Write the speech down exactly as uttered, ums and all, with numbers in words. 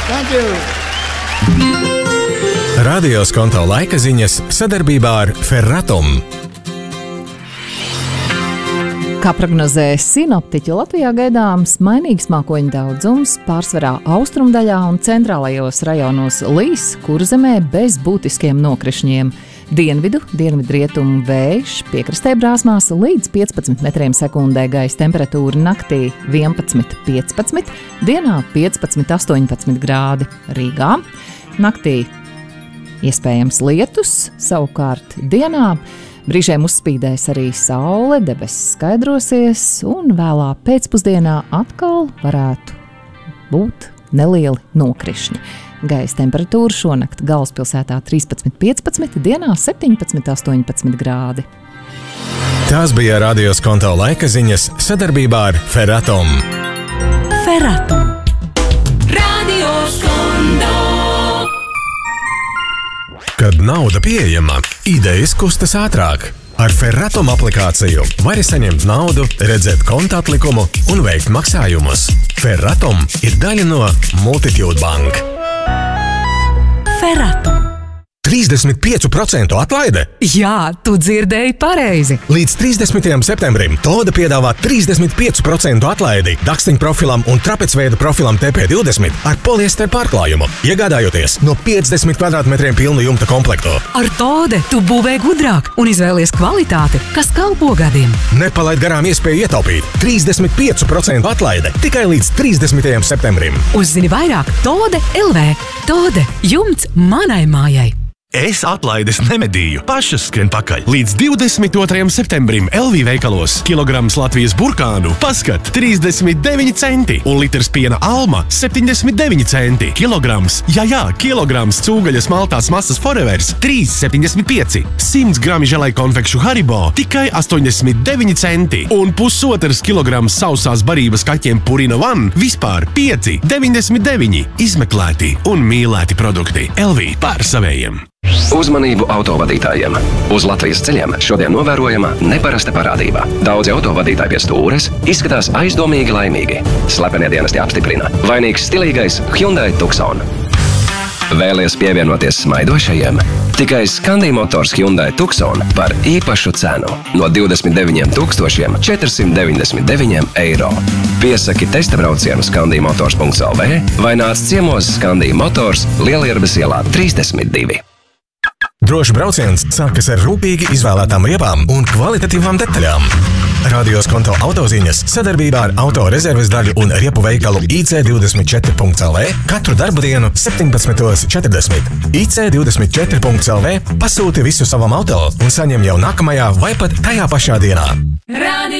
Thank you! Radio Skonto laika ziņas sadarbībā ar Ferratum. Kā prognozē sinoptiķi, Latvijā gaidāms mainīgs mākoņu daudzums, pārsvarā austrumdaļā un centrālajos rajonos līs Kurzemē bez būtiskiem nokrišņiem. Dienvidu, dienvidrietumu vējš, piekrastē brāzmās līdz piecpadsmit metriem sekundē, gaisa temperatūra naktī vienpadsmit piecpadsmit, dienā piecpadsmit astoņpadsmit grādi Rīgā. Naktī iespējams lietus, savukārt dienā brīžiem uzspīdēs arī saule, debesis skaidrosies un vēlā pēcpusdienā atkal varētu būt nelieli nokrišņi. Gaisa temperatūra šonakt galvaspilsētā trīspadsmit piecpadsmit, dienā septiņpadsmit astoņpadsmit grādi. Tās bija Radio Skonto laika ziņas sadarbībā ar Ferratum. Ferratum. Radio Skonto. Kad nauda pieejama, idejas kustas ātrāk. Ar Ferratum aplikāciju vari saņemt naudu, redzēt konta atlikumu un veikt maksājumus. Ferratum ir daļa no Multitude Bank. Ferratum. trīsdesmit pieci procenti atlaide? Jā, tu dzirdēji pareizi. Līdz trīsdesmitajam septembrim Toda piedāvā trīsdesmit pieci procenti atlaidi dakstiņu profilam un trapecveida profilam T P divdesmit ar poliester pārklājumu, iegādājoties no piecdesmit kvadrātmetriem pilnu jumta komplektu. Ar Tode tu būvē gudrāk un izvēlies kvalitāti, kas kalpo gadiem. Nepalaid garām iespēju ietaupīt. trīsdesmit pieci procenti atlaide tikai līdz trīsdesmitajam septembrim. Uzzini vairāk Tode L V. Tode – jumts manai mājai. Es atlaides nemedīju, pašas skrien pakaļ. Līdz divdesmit otrajam septembrim L V veikalos kilograms Latvijas burkānu paskat trīsdesmit deviņi centi un litrs piena Alma septiņdesmit deviņi centi. Kilograms, jā jā, kilograms cūgaļas maltās masas Forevers trīs septiņdesmit pieci. simts grami želai konfekšu Haribo tikai astoņdesmit deviņi centi. Un pusotrs kilograms sausās barības kaķiem Purina One vispār pieci deviņdesmit deviņi. Izmeklēti un mīlēti produkti. L V pār savējiem. Uzmanību autovadītājiem! Uz Latvijas ceļiem šodien novērojama neparasta parādība. Daudzi autovadītāji pie stūres izskatās aizdomīgi laimīgi. Slepenie dienesti apstiprina. Vainīgs stilīgais Hyundai Tucson. Vēlies pievienoties smaidošajiem? Tikai Scandi Motors Hyundai Tucson par īpašu cenu no divdesmit deviņiem tūkstošiem četrsimt deviņdesmit deviņiem eiro. Piesaki testa braucienu skandi motors punkts L V vai nāc ciemos Scandi Motors Lielierbes ielā trīsdesmit divi. Drošs brauciens sākas ar rūpīgi izvēlētām riepām un kvalitatīvām detaļām. Radio Skonto autoziņas sadarbībā ar autorezerves daļu un riepu veikalu I C divdesmit četri punkts L V katru darba dienu septiņpadsmit četrdesmit. I C divdesmit četri punkts L V pasūti visu savam auto un saņem jau nākamajā vai pat tajā pašā dienā.